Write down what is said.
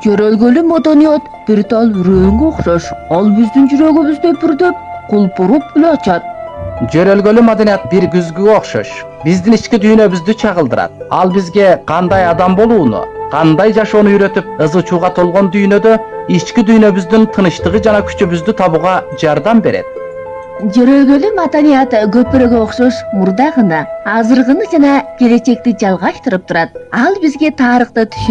Жөрөлгөлүү маданият бир тал үрөөнгө окшош. Ал биздин жүрөгүбүздө бүрдөп, кулпуруп эле ачат. Жөрөлгөлүү маданият бир күзгүгө окшош. Биздин ички дүйнөбүздү чагылдырат. Ал бизге кандай адам болууну, кандай жашоону үйрөтүп, ызы-чууга толгон дүйнөдө ички дүйнөбүздүн тынычтыгы жана күчүбүздү табууга жардам берет. Жөрөлгөлүү маданият көпүрөгө окшош мурдагыны, азыркыны жана келечекти жалгаштырып турат. Ал бизге тарыхты